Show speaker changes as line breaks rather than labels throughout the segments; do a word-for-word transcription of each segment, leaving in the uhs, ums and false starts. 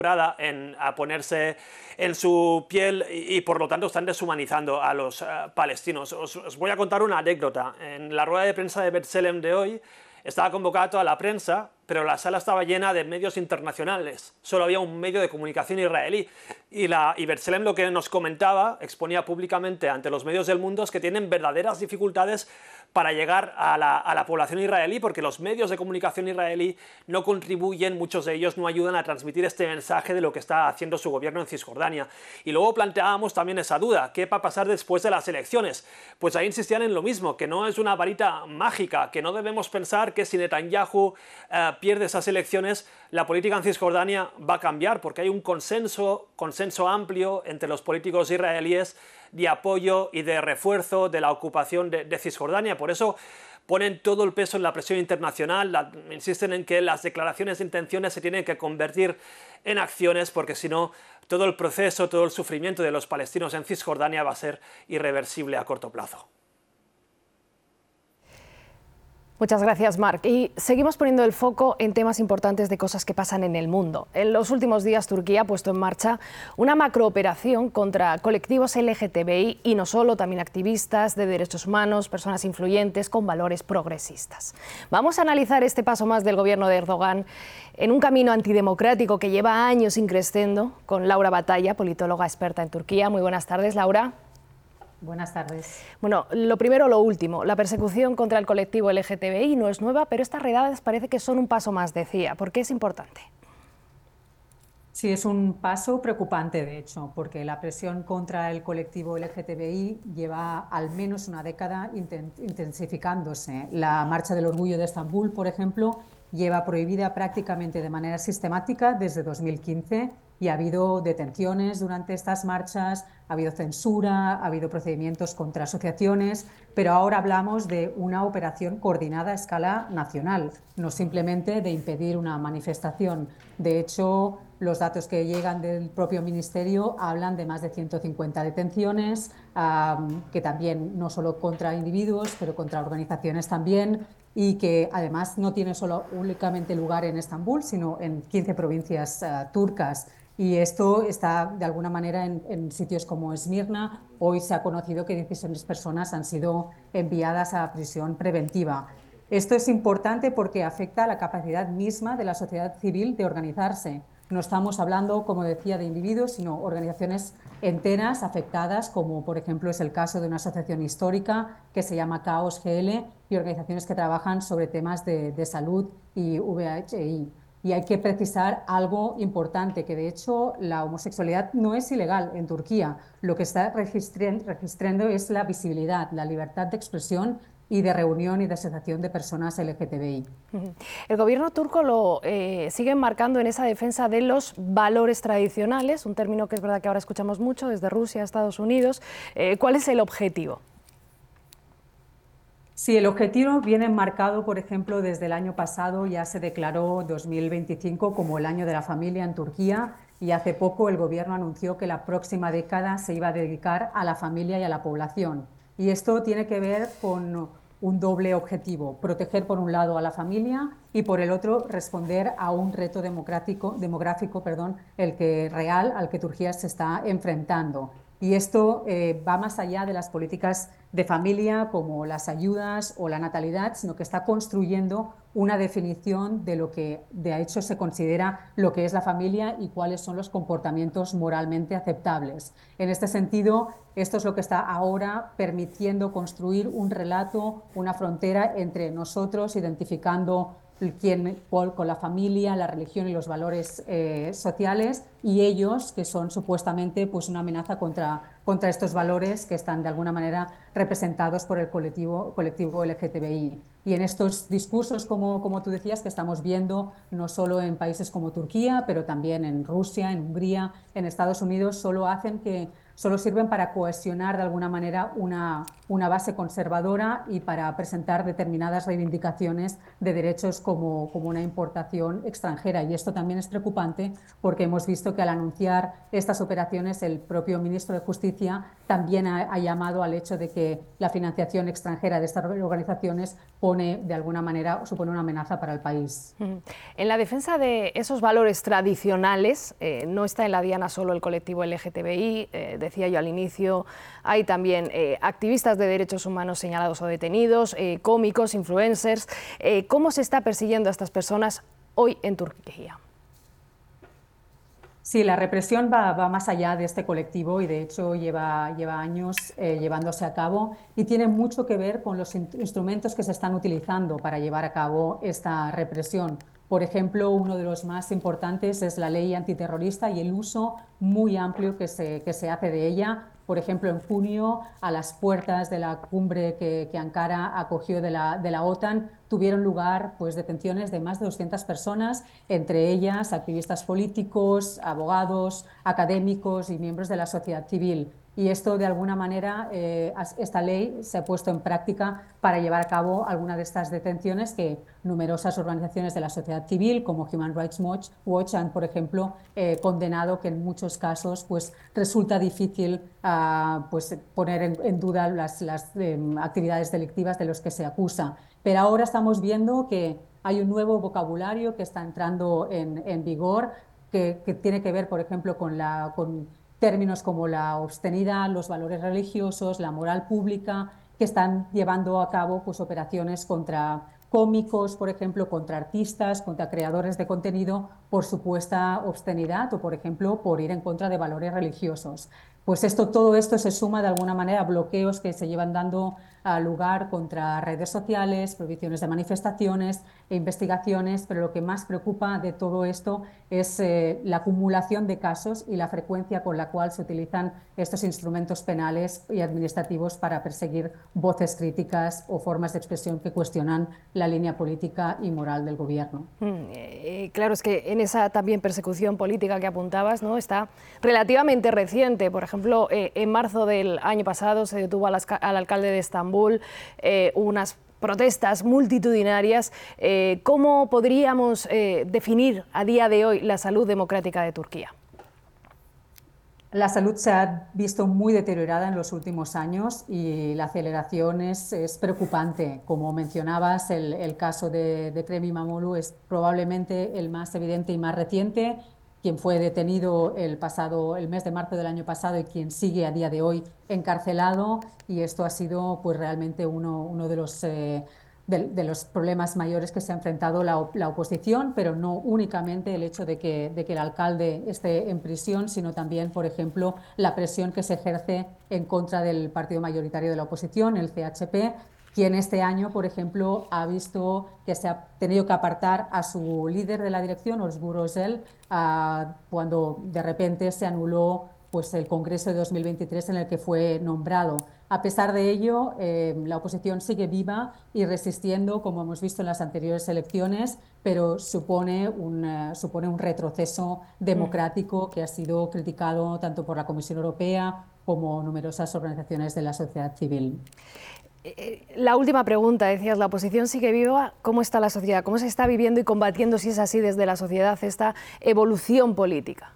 En, a ponerse en su piel y, y por lo tanto están deshumanizando a los uh, palestinos. Os, os voy a contar una anécdota. En la rueda de prensa de B'Tselem de hoy estaba convocada toda la prensa, pero la sala estaba llena de medios internacionales. Solo había un medio de comunicación israelí. Y, la, y B'Tselem lo que nos comentaba, exponía públicamente ante los medios del mundo, es que tienen verdaderas dificultades para llegar a la, a la población israelí, porque los medios de comunicación israelí no contribuyen, muchos de ellos no ayudan a transmitir este mensaje de lo que está haciendo su gobierno en Cisjordania. Y luego planteábamos también esa duda, ¿qué va a pasar después de las elecciones? Pues ahí insistían en lo mismo, que no es una varita mágica, que no debemos pensar que si Netanyahu eh, pierde esas elecciones, la política en Cisjordania va a cambiar, porque hay un consenso, consenso amplio entre los políticos israelíes de apoyo y de refuerzo de la ocupación de, de Cisjordania. Por eso ponen todo el peso en la presión internacional, la, insisten en que las declaraciones de intenciones se tienen que convertir en acciones, porque si no, todo el proceso, todo el sufrimiento de los palestinos en Cisjordania va a ser irreversible a corto plazo.
Muchas gracias, Marc. Y seguimos poniendo el foco en temas importantes de cosas que pasan en el mundo. En los últimos días, Turquía ha puesto en marcha una macrooperación contra colectivos L G T B I y no solo, también activistas de derechos humanos, personas influyentes con valores progresistas. Vamos a analizar este paso más del gobierno de Erdogan en un camino antidemocrático que lleva años increciendo con Laura Batalla, politóloga experta en Turquía. Muy buenas tardes, Laura.
Buenas tardes.
Bueno, lo primero, lo último. La persecución contra el colectivo L G T B I no es nueva, pero estas redadas parece que son un paso más, decía. ¿Por qué es importante?
Sí, es un paso preocupante, de hecho, porque la presión contra el colectivo L G T B I lleva al menos una década intensificándose. La Marcha del Orgullo de Estambul, por ejemplo, lleva prohibida prácticamente de manera sistemática desde dos mil quince y ha habido detenciones durante estas marchas, ha habido censura, ha habido procedimientos contra asociaciones, pero ahora hablamos de una operación coordinada a escala nacional, no simplemente de impedir una manifestación. De hecho, los datos que llegan del propio Ministerio hablan de más de ciento cincuenta detenciones, um, que también no solo contra individuos, pero contra organizaciones también, y que además no tiene solo únicamente lugar en Estambul, sino en quince provincias uh, turcas. Y esto está de alguna manera en, en sitios como Esmirna. Hoy se ha conocido que dieciséis personas han sido enviadas a prisión preventiva. Esto es importante porque afecta a la capacidad misma de la sociedad civil de organizarse. No estamos hablando, como decía, de individuos, sino organizaciones enteras afectadas, como por ejemplo es el caso de una asociación histórica que se llama Caos G L y organizaciones que trabajan sobre temas de, de salud y V I H. Y hay que precisar algo importante, que de hecho la homosexualidad no es ilegal en Turquía. Lo que está registrando es la visibilidad, la libertad de expresión y de reunión y de asociación de personas L G T B I.
El gobierno turco lo eh, sigue enmarcando en esa defensa de los valores tradicionales, un término que es verdad que ahora escuchamos mucho desde Rusia a Estados Unidos. Eh, ¿Cuál es el objetivo?
Sí, el objetivo viene enmarcado, por ejemplo, desde el año pasado ya se declaró dos mil veinticinco como el año de la familia en Turquía y hace poco el gobierno anunció que la próxima década se iba a dedicar a la familia y a la población. Y esto tiene que ver con un doble objetivo: proteger por un lado a la familia y por el otro responder a un reto democrático, demográfico perdón, el que, real al que Turquía se está enfrentando. Y esto eh, va más allá de las políticas de familia como las ayudas o la natalidad, sino que está construyendo una definición de lo que de hecho se considera lo que es la familia y cuáles son los comportamientos moralmente aceptables. En este sentido, esto es lo que está ahora permitiendo construir un relato, una frontera entre nosotros, identificando quién, con la familia, la religión y los valores eh, sociales, y ellos, que son supuestamente pues, una amenaza contra, contra estos valores que están de alguna manera representados por el colectivo, colectivo L G T B I. Y en estos discursos, como, como tú decías, que estamos viendo no solo en países como Turquía, pero también en Rusia, en Hungría, en Estados Unidos, solo hacen que solo sirven para cohesionar de alguna manera una, una base conservadora y para presentar determinadas reivindicaciones de derechos como, como una importación extranjera. Y esto también es preocupante porque hemos visto que al anunciar estas operaciones el propio ministro de Justicia también ha, ha llamado al hecho de que la financiación extranjera de estas organizaciones pone de alguna manera, supone una amenaza para el país.
En la defensa de esos valores tradicionales eh, no está en la diana solo el colectivo L G T B I, eh, decía yo al inicio, hay también eh, activistas de derechos humanos señalados o detenidos, eh, cómicos, influencers. Eh, ¿Cómo se está persiguiendo a estas personas hoy en Turquía?
Sí, la represión va, va más allá de este colectivo y de hecho lleva, lleva años eh, llevándose a cabo y tiene mucho que ver con los in instrumentos que se están utilizando para llevar a cabo esta represión. Por ejemplo, uno de los más importantes es la ley antiterrorista y el uso muy amplio que se, que se hace de ella. Por ejemplo, en junio, a las puertas de la cumbre que, que Ankara acogió de la, de la OTAN, tuvieron lugar pues, detenciones de más de doscientas personas, entre ellas activistas políticos, abogados, académicos y miembros de la sociedad civil. Y esto, de alguna manera, eh, esta ley se ha puesto en práctica para llevar a cabo alguna de estas detenciones que numerosas organizaciones de la sociedad civil, como Human Rights Watch, han, por ejemplo, eh, condenado que en muchos casos pues, resulta difícil uh, pues, poner en, en duda las, las eh, actividades delictivas de los que se acusa. Pero ahora estamos viendo que hay un nuevo vocabulario que está entrando en, en vigor, que, que tiene que ver, por ejemplo, con la... Con, términos como la obscenidad, los valores religiosos, la moral pública, que están llevando a cabo pues, operaciones contra cómicos, por ejemplo, contra artistas, contra creadores de contenido por supuesta obscenidad o, por ejemplo, por ir en contra de valores religiosos. Pues esto, todo esto se suma de alguna manera a bloqueos que se llevan dando a lugar contra redes sociales, prohibiciones de manifestaciones e investigaciones, pero lo que más preocupa de todo esto es eh, la acumulación de casos y la frecuencia con la cual se utilizan estos instrumentos penales y administrativos para perseguir voces críticas o formas de expresión que cuestionan la línea política y moral del gobierno.
Mm, eh, claro, es que en esa también persecución política que apuntabas, ¿no? Está relativamente reciente. Por ejemplo, eh, en marzo del año pasado se detuvo al, al alcalde de Estambul, eh, unas protestas multitudinarias. Eh, ¿Cómo podríamos eh, definir a día de hoy la salud democrática de Turquía?
La salud se ha visto muy deteriorada en los últimos años y la aceleración es, es preocupante. Como mencionabas, el, el caso de, de Ekrem İmamoğlu es probablemente el más evidente y más reciente, quien fue detenido el, pasado, el mes de marzo del año pasado y quien sigue a día de hoy encarcelado, y esto ha sido pues, realmente uno, uno de los... Eh, De, de los problemas mayores que se ha enfrentado la, la oposición, pero no únicamente el hecho de que, de que el alcalde esté en prisión, sino también, por ejemplo, la presión que se ejerce en contra del partido mayoritario de la oposición, el C H P, quien este año, por ejemplo, ha visto que se ha tenido que apartar a su líder de la dirección, Özgür Özel, uh, cuando de repente se anuló pues, el Congreso de dos mil veintitrés en el que fue nombrado. A pesar de ello, eh, la oposición sigue viva y resistiendo, como hemos visto en las anteriores elecciones, pero supone un, uh, supone un retroceso democrático que ha sido criticado tanto por la Comisión Europea como numerosas organizaciones de la sociedad civil.
La última pregunta, decías, la oposición sigue viva. ¿Cómo está la sociedad? ¿Cómo se está viviendo y combatiendo, si es así, desde la sociedad esta evolución política?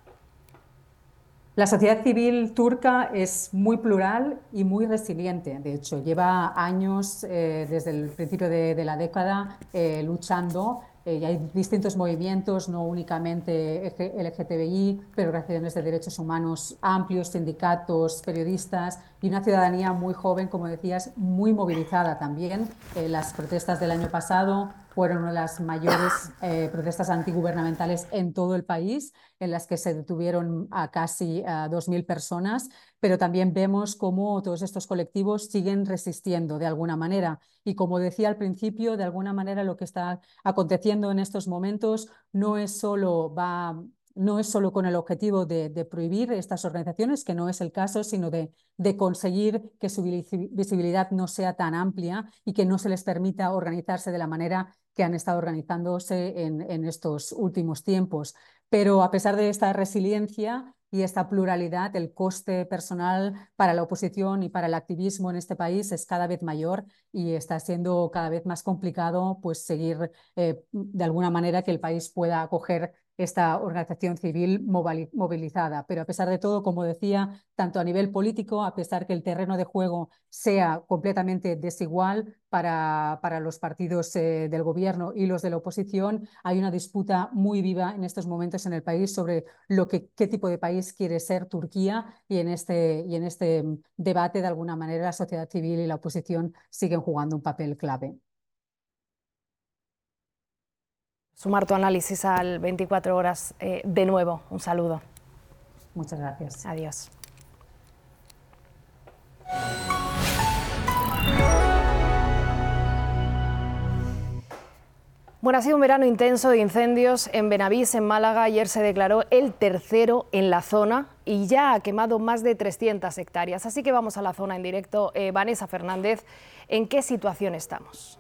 La sociedad civil turca es muy plural y muy resiliente. De hecho, lleva años, eh, desde el principio de, de la década, eh, luchando. Eh, y hay distintos movimientos, no únicamente L G T B I, pero organizaciones de derechos humanos amplios, sindicatos, periodistas y una ciudadanía muy joven, como decías, muy movilizada también. Eh, las protestas del año pasado fueron una de las mayores eh, protestas antigubernamentales en todo el país, en las que se detuvieron a casi a dos mil personas, pero también vemos cómo todos estos colectivos siguen resistiendo de alguna manera. Y como decía al principio, de alguna manera lo que está aconteciendo en estos momentos no es solo va no es solo con el objetivo de, de prohibir estas organizaciones, que no es el caso, sino de, de conseguir que su visibilidad no sea tan amplia y que no se les permita organizarse de la manera que han estado organizándose en, en estos últimos tiempos. Pero a pesar de esta resiliencia, y esta pluralidad, el coste personal para la oposición y para el activismo en este país es cada vez mayor y está siendo cada vez más complicado pues, seguir eh, de alguna manera que el país pueda acoger esta organización civil movilizada. Pero a pesar de todo, como decía, tanto a nivel político, a pesar que el terreno de juego sea completamente desigual para, para los partidos eh, del gobierno y los de la oposición, hay una disputa muy viva en estos momentos en el país sobre lo que, qué tipo de país quiere ser Turquía y en, este, y en este debate, de alguna manera, la sociedad civil y la oposición siguen jugando un papel clave.
Sumar tu análisis al veinticuatro horas eh, de nuevo. Un saludo.
Muchas gracias.
Adiós. Bueno, ha sido un verano intenso de incendios en Benavís, en Málaga. Ayer se declaró el tercero en la zona y ya ha quemado más de trescientas hectáreas. Así que vamos a la zona en directo. Eh, Vanessa Fernández, ¿en qué situación estamos?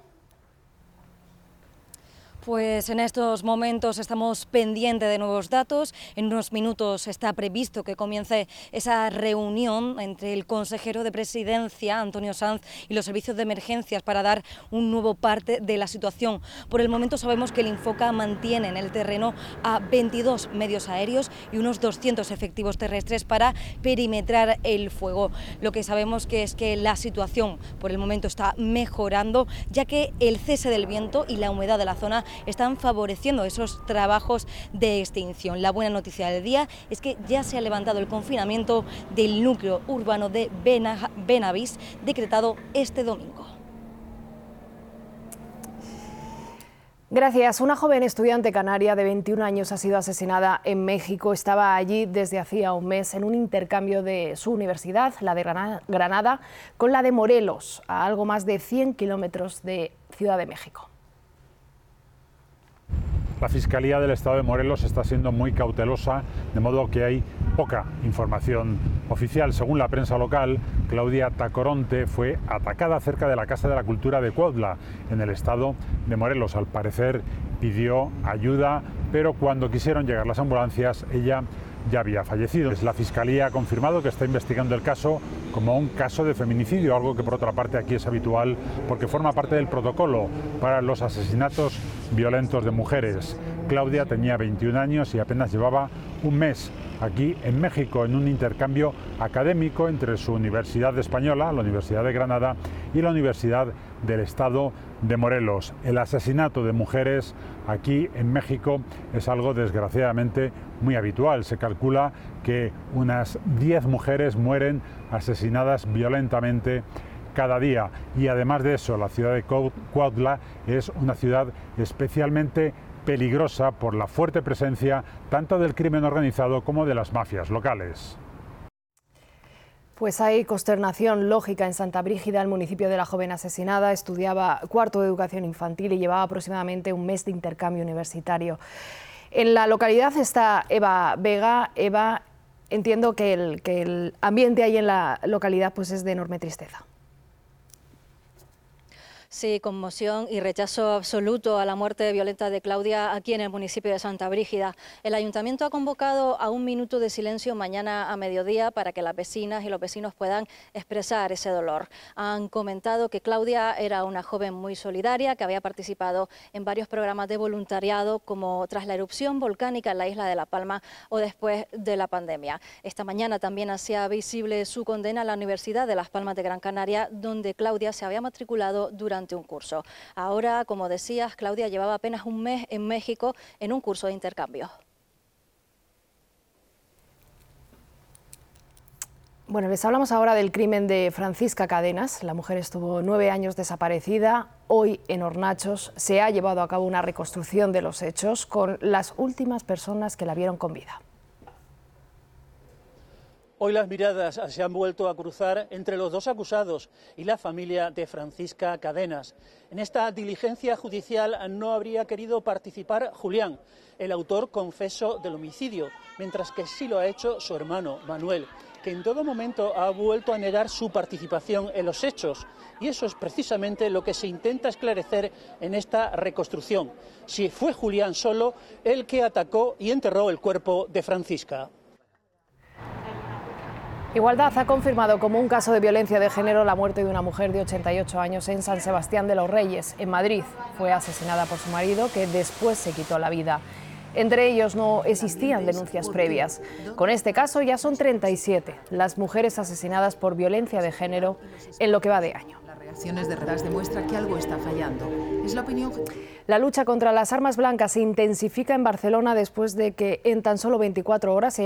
Pues en estos momentos estamos pendientes de nuevos datos. En unos minutos está previsto que comience esa reunión entre el consejero de Presidencia, Antonio Sanz, y los servicios de emergencias para dar un nuevo parte de la situación. Por el momento sabemos que el Infoca mantiene en el terreno a veintidós medios aéreos y unos doscientos efectivos terrestres para perimetrar el fuego. Lo que sabemos que es que la situación por el momento está mejorando, ya que el cese del viento y la humedad de la zona están favoreciendo esos trabajos de extinción. La buena noticia del día es que ya se ha levantado el confinamiento del núcleo urbano de Benavís, decretado este domingo.
Gracias. Una joven estudiante canaria de veintiún años ha sido asesinada en México. Estaba allí desde hacía un mes en un intercambio de su universidad, la de Granada, con la de Morelos, a algo más de cien kilómetros de Ciudad de México.
La Fiscalía del Estado de Morelos está siendo muy cautelosa, de modo que hay poca información oficial. Según la prensa local, Claudia Tacoronte fue atacada cerca de la Casa de la Cultura de Cuautla, en el estado de Morelos. Al parecer pidió ayuda, pero cuando quisieron llegar las ambulancias, ella ya había fallecido. La Fiscalía ha confirmado que está investigando el caso como un caso de feminicidio, algo que por otra parte aquí es habitual porque forma parte del protocolo para los asesinatos violentos de mujeres. Claudia tenía veintiún años y apenas llevaba un mes aquí en México en un intercambio académico entre su Universidad Española, la Universidad de Granada, y la Universidad del Estado de Morelos. El asesinato de mujeres aquí en México es algo desgraciadamente muy habitual. Se calcula que unas diez mujeres mueren asesinadas violentamente cada día, y además de eso la ciudad de Cuautla es una ciudad especialmente peligrosa por la fuerte presencia tanto del crimen organizado como de las mafias locales.
Pues hay consternación lógica en Santa Brígida. El municipio de la joven asesinada estudiaba cuarto de educación infantil y llevaba aproximadamente un mes de intercambio universitario. En la localidad está Eva Vega. Eva, entiendo que el, que el ambiente ahí en la localidad pues es de enorme tristeza.
Sí, conmoción y rechazo absoluto a la muerte violenta de Claudia aquí en el municipio de Santa Brígida. El ayuntamiento ha convocado a un minuto de silencio mañana a mediodía para que las vecinas y los vecinos puedan expresar ese dolor. Han comentado que Claudia era una joven muy solidaria, que había participado en varios programas de voluntariado, como tras la erupción volcánica en la isla de La Palma o después de la pandemia. Esta mañana también hacía visible su condena a la Universidad de Las Palmas de Gran Canaria, donde Claudia se había matriculado durante un curso. Ahora, como decías, Claudia llevaba apenas un mes en México en un curso de intercambio.
Bueno, les hablamos ahora del crimen de Francisca Cadenas. La mujer estuvo nueve años desaparecida. Hoy en Hornachos se ha llevado a cabo una reconstrucción de los hechos con las últimas personas que la vieron con vida.
Hoy las miradas se han vuelto a cruzar entre los dos acusados y la familia de Francisca Cadenas. En esta diligencia judicial no habría querido participar Julián, el autor confeso del homicidio, mientras que sí lo ha hecho su hermano Manuel, que en todo momento ha vuelto a negar su participación en los hechos. Y eso es precisamente lo que se intenta esclarecer en esta reconstrucción. Si fue Julián solo el que atacó y enterró el cuerpo de Francisca.
Igualdad ha confirmado como un caso de violencia de género la muerte de una mujer de ochenta y ocho años en San Sebastián de los Reyes, en Madrid. Fue asesinada por su marido, que después se quitó la vida. Entre ellos no existían denuncias previas. Con este caso ya son treinta y siete las mujeres asesinadas por violencia de género en lo que va de año.
Las reacciones de redes demuestran que algo está fallando. Es la opinión.
La lucha contra las armas blancas se intensifica en Barcelona después de que en tan solo veinticuatro horas se